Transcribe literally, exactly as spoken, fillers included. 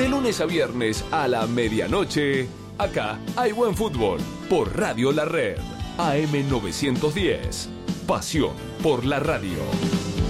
De lunes a viernes a la medianoche, acá hay buen fútbol por Radio La Red, A M novecientos diez. Pasión por la radio.